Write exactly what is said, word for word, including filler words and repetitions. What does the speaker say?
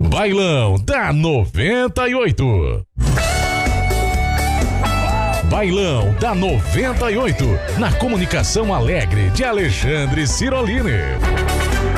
Bailão da noventa e oito. Bailão da noventa e oito, na comunicação alegre de Alexandre Cirolini.